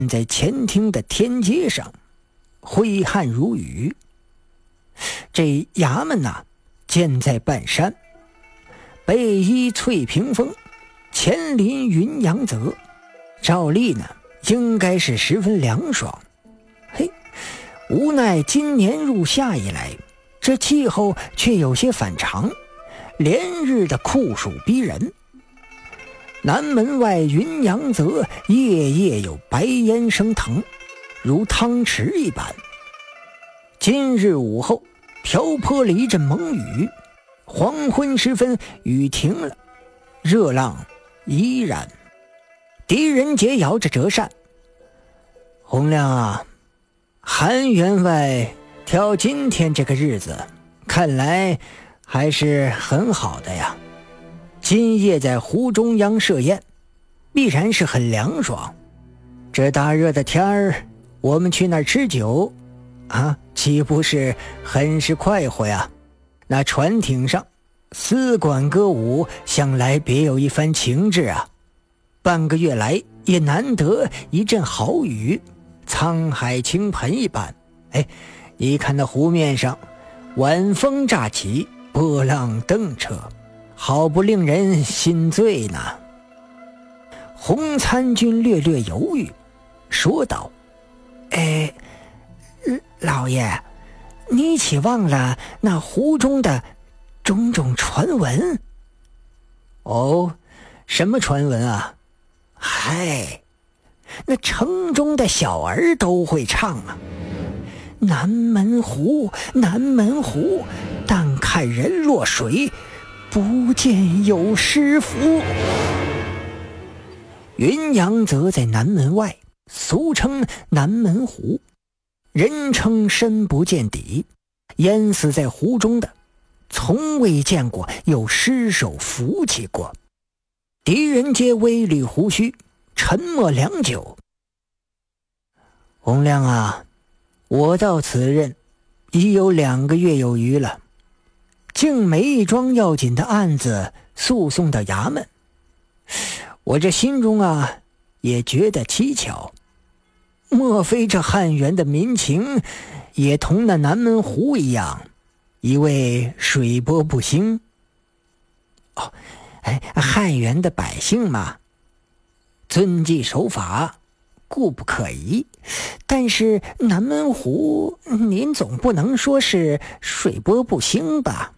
在前厅的天阶上，挥汗如雨。这衙门呐，建在半山，北依翠屏峰，前临云阳泽，照例呢应该是十分凉爽。嘿，无奈今年入夏以来，这气候却有些反常，连日的酷暑逼人。南门外云阳泽夜夜有白烟升腾，如汤池一般。今日午后瓢泼了一阵猛雨，黄昏时分雨停了，热浪依然。狄仁杰摇着折扇：洪亮啊，韩员外挑今天这个日子，看来还是很好的呀。今夜在湖中央设宴，必然是很凉爽。这大热的天儿，我们去那儿吃酒啊，岂不是很是快活呀？那船艇上丝管歌舞，想来别有一番情致啊。半个月来也难得一阵好雨，沧海倾盆一般。哎，你看那湖面上晚风乍起，波浪蹬车，好不令人心醉呢。洪参军略略犹豫，说道：老爷，你岂忘了那湖中的种种传闻？哦，什么传闻啊？嗨，那城中的小儿都会唱啊。南门湖，南门湖，但看人落水，不见有诗符。云阳则在南门外，俗称南门湖，人称深不见底，淹死在湖中的从未见过有尸首浮起过。狄仁杰微捋胡须，沉默良久。洪亮啊，我到此任已有2个月有余了，竟没一桩要紧的案子诉讼到衙门，我这心中啊也觉得蹊跷。莫非这汉源的民情也同那南门湖一样，一味水波不兴？汉源的百姓嘛，遵纪守法，固不可疑。但是南门湖，您总不能说是水波不兴吧？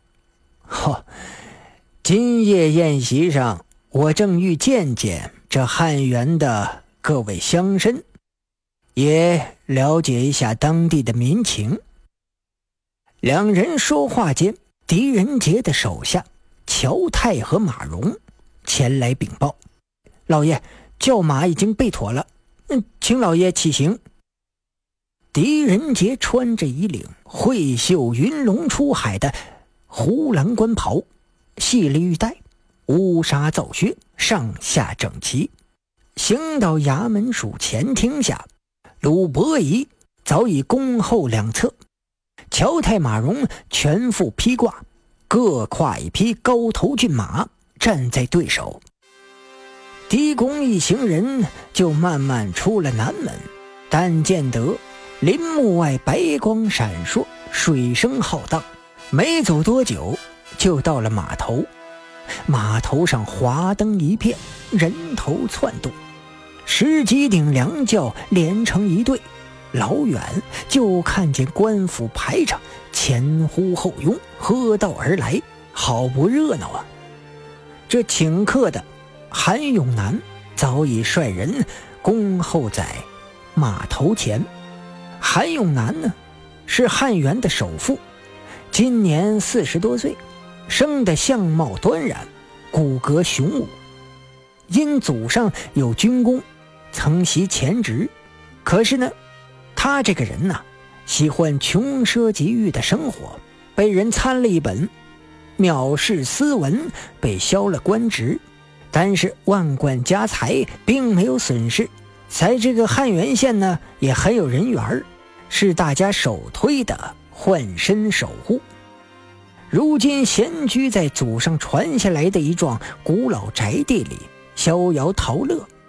今夜宴席上，我正欲见见这汉源的各位乡绅，也了解一下当地的民情。两人说话间，狄仁杰的手下乔泰和马荣前来禀报：老爷，轿马已经备妥了，请老爷起行。狄仁杰穿着一领会绣云龙出海的胡兰官袍，细了玉带，乌纱皂靴，上下整齐，行到衙门署前厅下，鲁伯仪早已恭候两侧，乔泰马荣全副披挂，各跨一匹高头骏马，站在对手。狄公一行人就慢慢出了南门，但见得林木外白光闪烁，水声浩荡，没走多久就到了码头。码头上华灯一片，人头窜动，十几顶凉轿连成一队，老远就看见官府排场前呼后拥，喝道而来，好不热闹啊。这请客的韩永南早已率人恭候在码头前。韩永南呢，是汉源的首富，今年40多岁，生得相貌端然，骨骼雄武。因祖上有军功，曾袭前职，可是呢，他这个人呢，喜欢穷奢极欲的生活，被人参了一本藐视斯文，被削了官职。但是万贯家财并没有损失，在这个汉源县呢，也很有人缘，是大家首推的换身守护。如今闲居在祖上传下来的一幢古老宅地里，逍遥陶乐，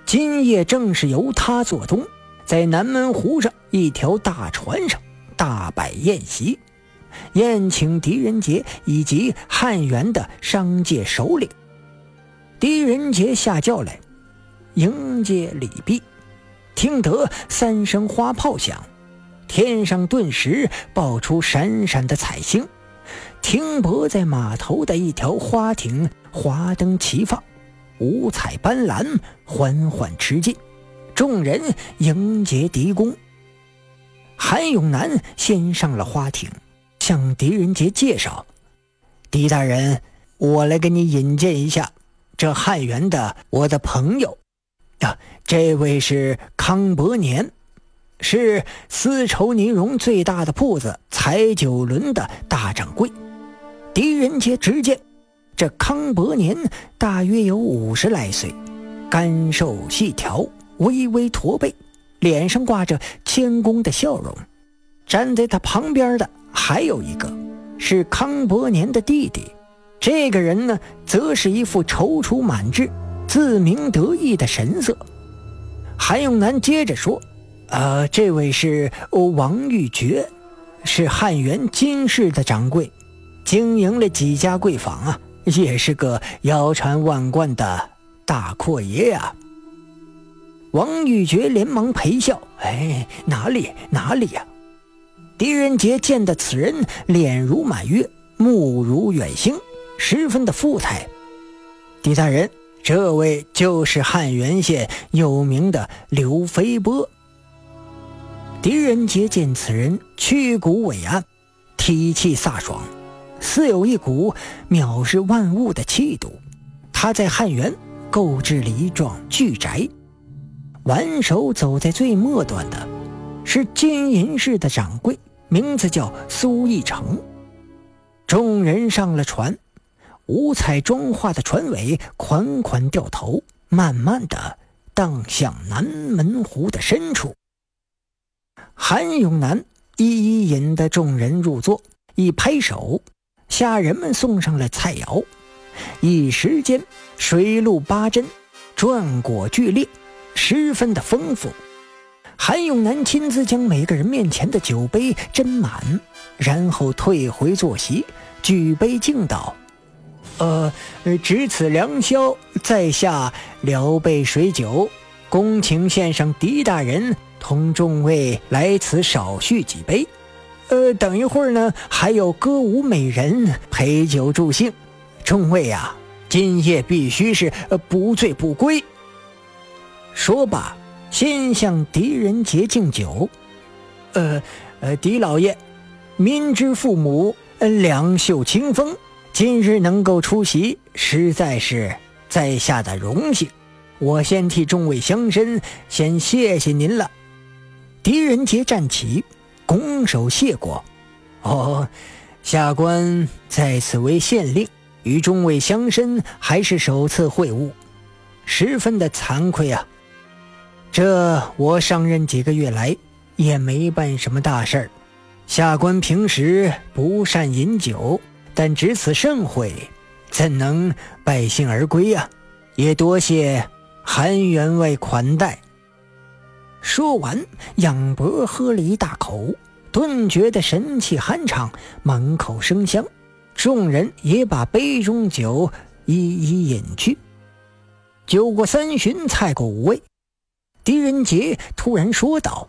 今夜正是由他做东，在南门湖上一条大船上大摆宴席，宴请狄仁杰以及汉元的商界首领。狄仁杰下轿来迎接礼毕，听得3声花炮响，天上顿时爆出闪闪的彩星，停泊在码头的一条花艇华灯齐放，五彩斑斓，缓缓驰进，众人迎接狄公。韩永南先上了花艇，向狄仁杰介绍：狄大人，我来给你引荐一下，这汉元的我的朋友这位是康伯年，是丝绸呢绒最大的铺子彩九轮的大掌柜。狄仁杰只见这康伯年大约有50来岁，干瘦细条，微微驼背，脸上挂着谦恭的笑容。站在他旁边的还有一个是康伯年的弟弟，这个人呢，则是一副踌躇满志、自鸣得意的神色。韩永南接着说：这位是王玉珏，是汉元金氏的掌柜，经营了几家贵坊啊，也是个腰缠万贯的大阔爷呀。王玉珏连忙陪笑：哪里呀。狄仁杰见得此人脸如满月，目如远星，十分的富态。狄大人，这位就是汉元县有名的刘飞波。狄仁杰见此人曲骨伟岸，体气飒爽，似有一股藐视万物的气度。他在汉元购置了一幢巨宅，挽手走在最末端的是金银市的掌柜，名字叫苏义成。众人上了船，五彩妆化的船尾款款掉头，慢慢的荡向南门湖的深处。韩永南一一引得众人入座，一拍手，下人们送上了菜肴。一时间水陆八珍，馔果俱列，十分的丰富。韩永南亲自将每个人面前的酒杯斟满，然后退回坐席，举杯敬道：值此良宵，在下聊备水酒，恭请献上狄大人同众位来此少叙几杯。等一会儿呢，还有歌舞美人陪酒助兴，众位啊，今夜必须是不醉不归。说罢，先向狄仁杰敬酒。狄老爷，民之父母，两袖清风，今日能够出席，实在是在下的荣幸。我先替众位乡绅先谢谢您了。狄仁杰站起，拱手谢过。下官在此为县令，与众位乡绅还是首次会晤，十分的惭愧啊。这我上任几个月来也没办什么大事儿，下官平时不善饮酒，但值此盛会，怎能败兴而归啊？也多谢韩员外款待。说完，仰脖喝了一大口，顿觉得神气酣畅，满口生香。众人也把杯中酒一一饮去。酒过三巡，菜过五味，狄仁杰突然说道：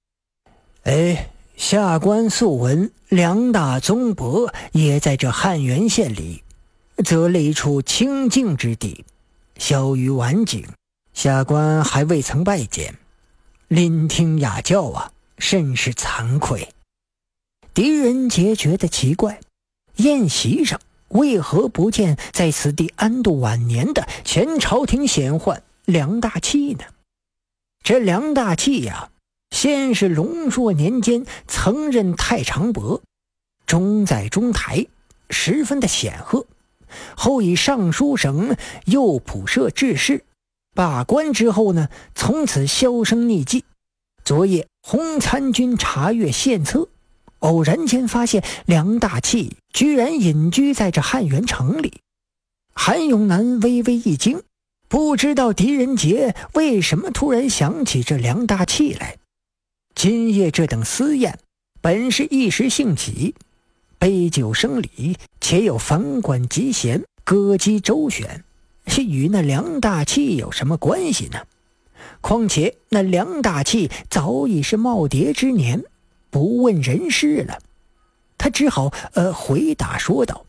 下官素闻梁大宗伯也在这汉元县里择了一处清静之地，小于晚景，下官还未曾拜见，聆听雅教啊，甚是惭愧。狄仁杰觉得奇怪，宴席上为何不见在此地安度晚年的前朝廷显宦梁大器呢？这梁大器呀，先是隆朔年间曾任太常伯，中在中台，十分的显赫。后以尚书省右仆射致仕，罢官之后呢，从此销声匿迹。昨夜洪参军查阅献策，偶然间发现梁大器居然隐居在这汉元城里。韩永南微微一惊， 不知道狄仁杰为什么突然想起这梁大器来。今夜这等私宴本是一时兴起，杯酒生理，且有房管集弦，歌姬周旋，与那梁大器有什么关系呢？况且那梁大器早已是耄耋之年，不问人事了。他只好回答说道：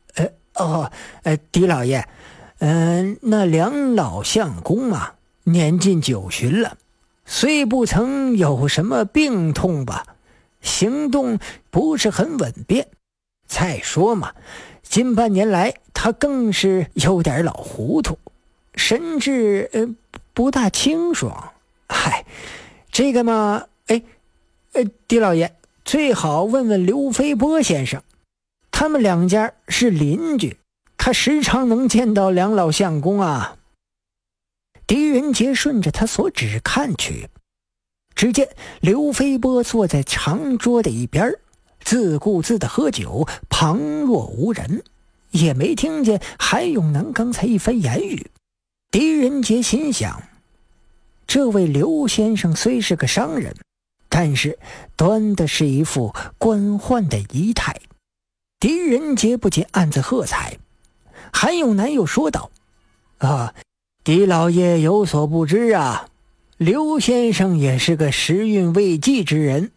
狄老爷，那梁老相公啊，年近90了，虽不曾有什么病痛吧，行动不是很稳便。再说嘛，近半年来他更是有点老糊涂，神志不大清爽。嗨，这个嘛，狄老爷最好问问刘飞波先生，他们两家是邻居，他时常能见到梁老相公啊。狄仁杰顺着他所指看去，只见刘飞波坐在长桌的一边，自顾自的喝酒，旁若无人，也没听见韩永南刚才一番言语。狄仁杰心想，这位刘先生虽是个商人，但是端的是一副官宦的仪态。狄仁杰不禁暗自喝彩。韩永南又说道：狄老爷有所不知啊，刘先生也是个时运未济之人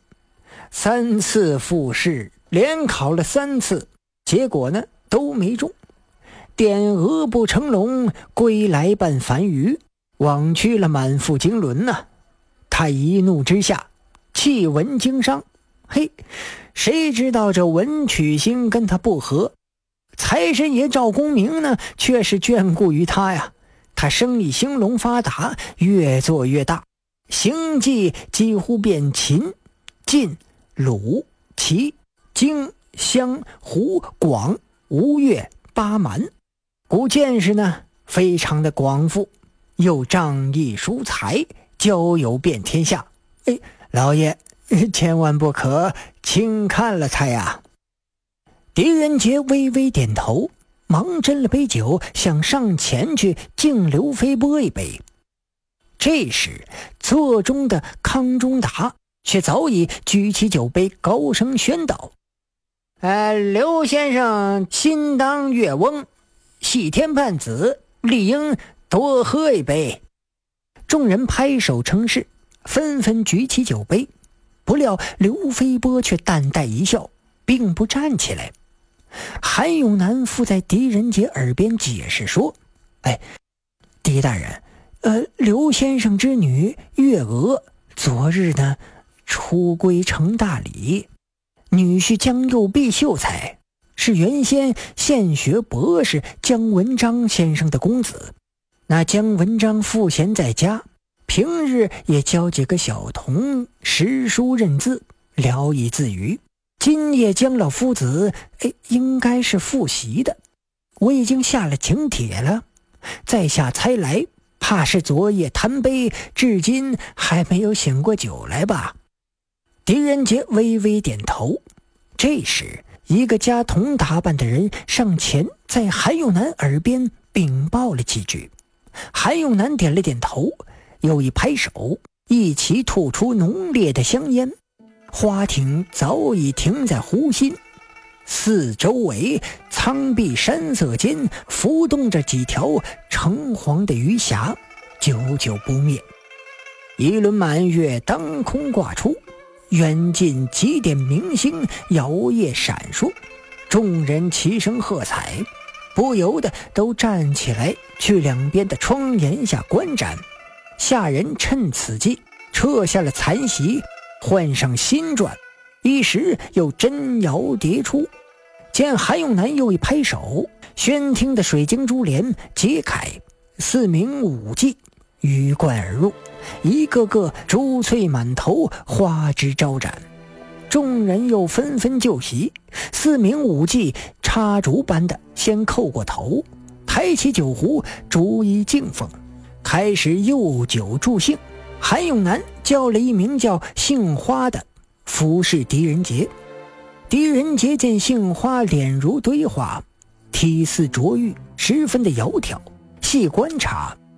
，3次复试，连考了3次，结果呢都没中。点鹅不成龙，归来半凡鱼，枉去了满腹经纶呐。他一怒之下弃文经商，谁知道这文曲星跟他不合，财神爷赵公明呢却是眷顾于他呀。他生意兴隆发达，越做越大，行迹几乎遍秦、晋、鲁、齐、荆、襄、胡、广、吴越、巴蛮，故见识呢非常的广富，又仗义疏财，交友遍天下。老爷千万不可轻看了他呀。狄仁杰微微点头，忙斟了杯酒，想上前去敬刘飞波一杯。这时座中的康中达却早已举起酒杯，高声宣道：刘先生心当月翁，系天盼子，理应多喝一杯。众人拍手称是，纷纷举起酒杯。不料刘飞波却淡淡一笑，并不站起来。韩永南附在狄仁杰耳边解释说：狄大人，刘先生之女月娥昨日呢出归成大理，女婿江右弼秀才是原先现学博士姜文章先生的公子。那姜文章赋闲在家，平日也教几个小童识书认字，聊以自娱。今夜姜老夫子应该是复习的，我已经下了请帖了，在下猜来，怕是昨夜贪杯，至今还没有醒过酒来吧。狄仁杰微微点头。这时一个家童打扮的人上前，在韩永南耳边禀报了几句。韩永南点了点头，又一拍手，一起吐出浓烈的香烟。花艇早已停在湖心，四周围苍碧山色间浮动着几条橙黄的鱼霞，久久不灭。一轮满月当空挂出，远近几点明星摇曳闪烁，众人齐声喝彩，不由得都站起来去两边的窗檐下观展。下人趁此机撤下了残席，换上新馔，一时又真摇迭出。见韩永南又一拍手，宣厅的水晶珠帘揭开，4名舞伎鱼贯而入，一个个珠翠满头，花枝招展。众人又纷纷就席，4名舞伎插竹般的先叩过头，抬起酒壶逐一敬奉，开始诱酒助兴。韩永南叫了一名叫杏花的服侍狄仁杰。狄仁杰见杏花脸如堆花，体似琢玉，十分的窈窕，细观察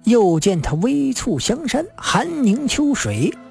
又见他微蹙香山，寒凝秋水，